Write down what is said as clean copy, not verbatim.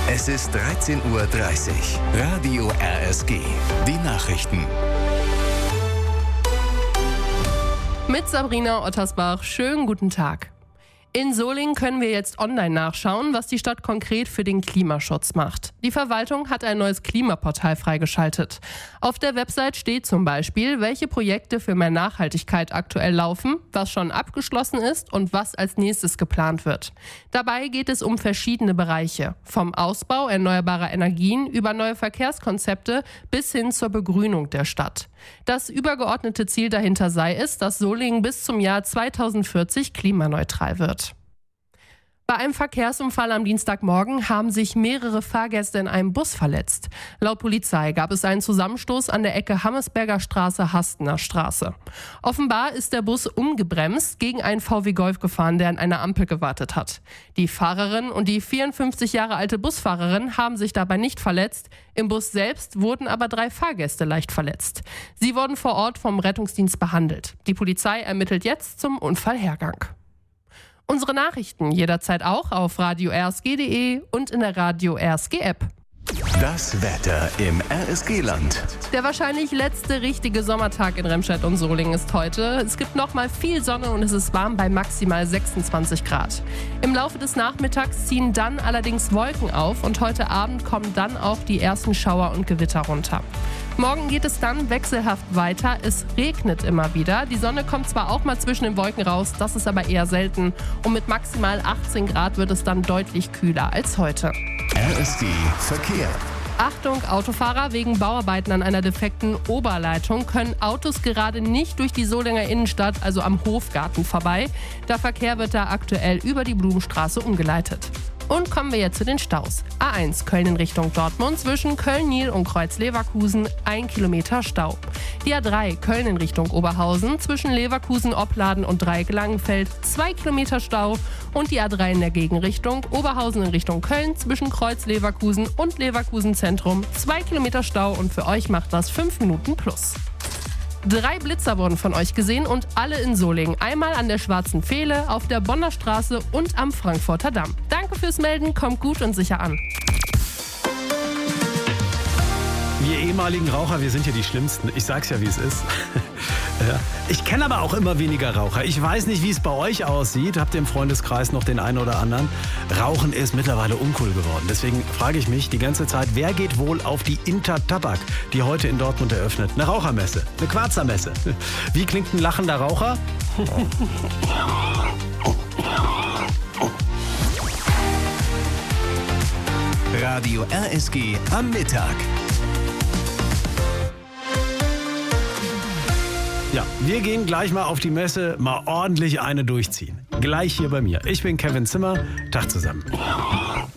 Es ist 13:30 Uhr. Radio RSG. Die Nachrichten. Mit Sabrina Ottersbach. Schönen guten Tag. In Solingen können wir jetzt online nachschauen, was die Stadt konkret für den Klimaschutz macht. Die Verwaltung hat ein neues Klimaportal freigeschaltet. Auf der Website steht zum Beispiel, welche Projekte für mehr Nachhaltigkeit aktuell laufen, was schon abgeschlossen ist und was als nächstes geplant wird. Dabei geht es um verschiedene Bereiche, vom Ausbau erneuerbarer Energien über neue Verkehrskonzepte bis hin zur Begrünung der Stadt. Das übergeordnete Ziel dahinter sei es, dass Solingen bis zum Jahr 2040 klimaneutral wird. Bei einem Verkehrsunfall am Dienstagmorgen haben sich mehrere Fahrgäste in einem Bus verletzt. Laut Polizei gab es einen Zusammenstoß an der Ecke Hammesberger Straße-Hastener Straße. Offenbar ist der Bus umgebremst gegen einen VW Golf gefahren, der an einer Ampel gewartet hat. Die Fahrerin und die 54 Jahre alte Busfahrerin haben sich dabei nicht verletzt. Im Bus selbst wurden aber 3 Fahrgäste leicht verletzt. Sie wurden vor Ort vom Rettungsdienst behandelt. Die Polizei ermittelt jetzt zum Unfallhergang. Unsere Nachrichten jederzeit auch auf radio-rsg.de und in der Radio RSG App. Das Wetter im RSG-Land. Der wahrscheinlich letzte richtige Sommertag in Remscheid und Solingen ist heute. Es gibt nochmal viel Sonne und es ist warm bei maximal 26 Grad. Im Laufe des Nachmittags ziehen dann allerdings Wolken auf und heute Abend kommen dann auch die ersten Schauer und Gewitter runter. Morgen geht es dann wechselhaft weiter. Es regnet immer wieder. Die Sonne kommt zwar auch mal zwischen den Wolken raus, das ist aber eher selten. Und mit maximal 18 Grad wird es dann deutlich kühler als heute. RSG Verkehr. Achtung, Autofahrer, wegen Bauarbeiten an einer defekten Oberleitung können Autos gerade nicht durch die Solinger Innenstadt, also am Hofgarten, vorbei. Der Verkehr wird da aktuell über die Blumenstraße umgeleitet. Und kommen wir jetzt zu den Staus. A1 Köln in Richtung Dortmund zwischen Köln-Nil und Kreuz-Leverkusen 1 Kilometer Stau. Die A3 Köln in Richtung Oberhausen zwischen Leverkusen, Opladen und Dreieck-Langenfeld 2 Kilometer Stau. Und die A3 in der Gegenrichtung Oberhausen in Richtung Köln zwischen Kreuz-Leverkusen und Leverkusen Zentrum 2 Kilometer Stau und für euch macht das 5 Minuten plus. 3 Blitzer wurden von euch gesehen und alle in Solingen. Einmal an der Schwarzen Pfähle, auf der Bonner Straße und am Frankfurter Damm. Danke fürs Melden, kommt gut und sicher an. Wir ehemaligen Raucher, wir sind ja die Schlimmsten. Ich sag's ja, wie es ist. Ja. Ich kenne aber auch immer weniger Raucher. Ich weiß nicht, wie es bei euch aussieht. Habt ihr im Freundeskreis noch den einen oder anderen? Rauchen ist mittlerweile uncool geworden. Deswegen frage ich mich die ganze Zeit, wer geht wohl auf die Intertabak, die heute in Dortmund eröffnet? Eine Rauchermesse, eine Quarzermesse. Wie klingt ein lachender Raucher? Radio RSG am Mittag. Ja, wir gehen gleich mal auf die Messe, mal ordentlich eine durchziehen. Gleich hier bei mir. Ich bin Kevin Zimmer. Tag zusammen.